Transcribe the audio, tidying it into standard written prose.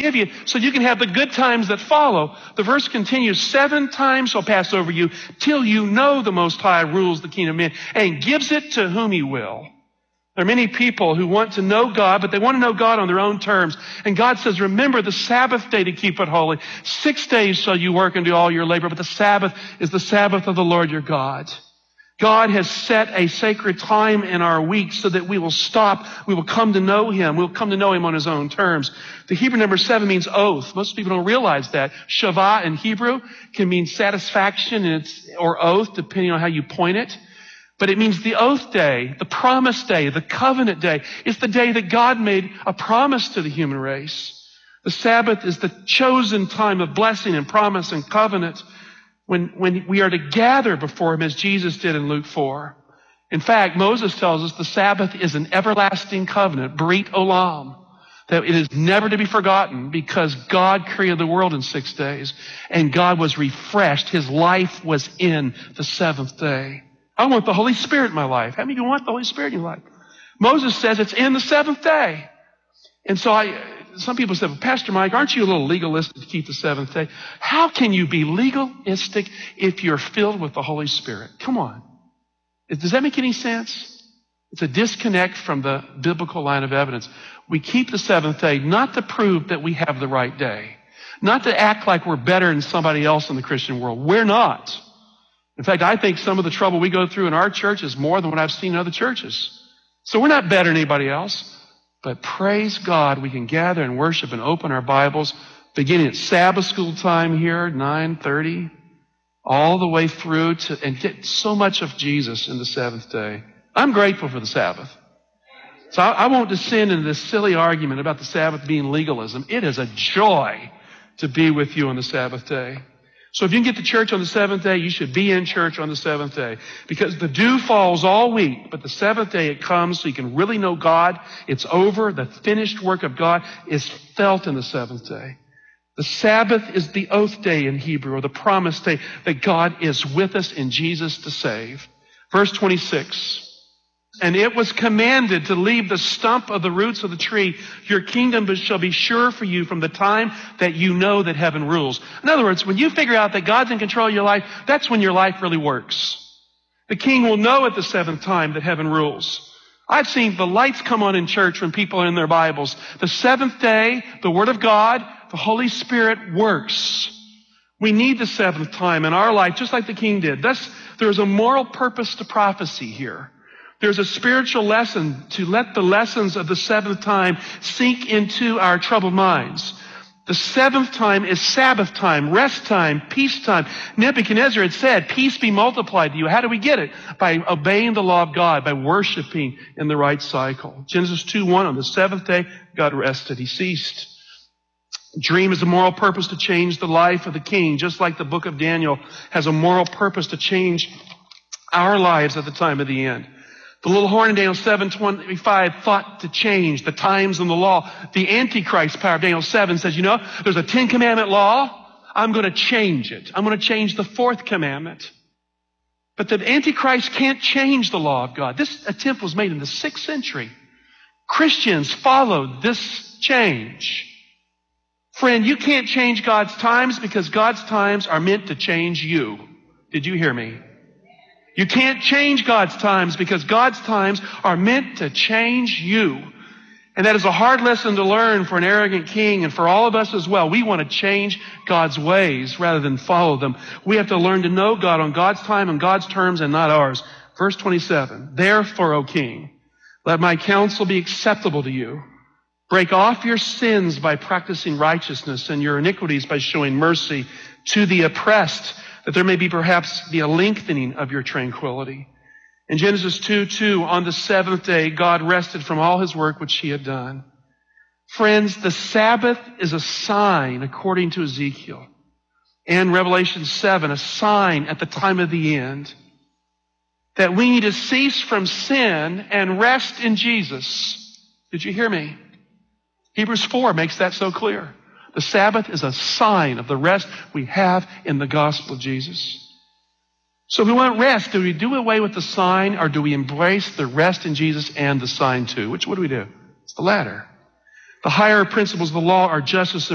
give you so you can have the good times that follow. The verse continues, 7 times shall pass over you till you know the Most High rules the kingdom of men and gives it to whom he will. There are many people who want to know God, but they want to know God on their own terms. And God says, remember the Sabbath day to keep it holy. 6 days shall you work and do all your labor, but the Sabbath is the Sabbath of the Lord your God. God has set a sacred time in our week so that we will stop. We will come to know him. We'll come to know him on his own terms. The Hebrew number 7 means oath. Most people don't realize that. Shavah in Hebrew can mean satisfaction or oath, depending on how you point it. But it means the oath day, the promise day, the covenant day. It's the day that God made a promise to the human race. The Sabbath is the chosen time of blessing and promise and covenant when we are to gather before him as Jesus did in Luke 4. In fact, Moses tells us the Sabbath is an everlasting covenant, Brit Olam, that it is never to be forgotten because God created the world in 6 days and God was refreshed. His life was in the 7th day. I want the Holy Spirit in my life. How many of you want the Holy Spirit in your life? Moses says it's in the 7th day. And so some people say, well, Pastor Mike, aren't you a little legalistic to keep the 7th day? How can you be legalistic if you're filled with the Holy Spirit? Come on. Does that make any sense? It's a disconnect from the biblical line of evidence. We keep the 7th day not to prove that we have the right day, not to act like we're better than somebody else in the Christian world. We're not. In fact, I think some of the trouble we go through in our church is more than what I've seen in other churches. So we're not better than anybody else. But praise God, we can gather and worship and open our Bibles, beginning at Sabbath school time here, 9:30, all the way through and get so much of Jesus in the 7th day. I'm grateful for the Sabbath. So I won't descend into this silly argument about the Sabbath being legalism. It is a joy to be with you on the Sabbath day. So if you can get to church on the 7th day, you should be in church on the 7th day. Because the dew falls all week, but the 7th day it comes so you can really know God. It's over. The finished work of God is felt in the 7th day. The Sabbath is the oath day in Hebrew, or the promise day that God is with us in Jesus to save. Verse 26. And it was commanded to leave the stump of the roots of the tree. Your kingdom shall be sure for you from the time that you know that heaven rules. In other words, when you figure out that God's in control of your life, that's when your life really works. The king will know at the 7th time that heaven rules. I've seen the lights come on in church when people are in their Bibles. The 7th day, the Word of God, the Holy Spirit works. We need the 7th time in our life, just like the king did. Thus, there's a moral purpose to prophecy here. There's a spiritual lesson to let the lessons of the 7th time sink into our troubled minds. The 7th time is Sabbath time, rest time, peace time. Nebuchadnezzar had said, peace be multiplied to you. How do we get it? By obeying the law of God, by worshiping in the right cycle. Genesis 2:1, on the 7th day, God rested. He ceased. Dream is a moral purpose to change the life of the king, just like the book of Daniel has a moral purpose to change our lives at the time of the end. The little horn in Daniel 7:25 thought to change the times and the law. The Antichrist power of Daniel 7 says, there's a 10 commandment law. I'm going to change it. I'm going to change the 4th commandment. But the Antichrist can't change the law of God. This attempt was made in the 6th century. Christians followed this change. Friend, you can't change God's times because God's times are meant to change you. Did you hear me? You can't change God's times because God's times are meant to change you. And that is a hard lesson to learn for an arrogant king and for all of us as well. We want to change God's ways rather than follow them. We have to learn to know God on God's time and God's terms and not ours. Verse 27, therefore, O king, let my counsel be acceptable to you. Break off your sins by practicing righteousness and your iniquities by showing mercy to the oppressed, that there may be perhaps be a lengthening of your tranquility. In Genesis 2:2, on the 7th day, God rested from all his work which he had done. Friends, the Sabbath is a sign, according to Ezekiel, and Revelation 7, a sign at the time of the end, that we need to cease from sin and rest in Jesus. Did you hear me? Hebrews 4 makes that so clear. The Sabbath is a sign of the rest we have in the gospel of Jesus. So if we want rest, do we do away with the sign or do we embrace the rest in Jesus and the sign too? What do we do? It's the latter. The higher principles of the law are justice and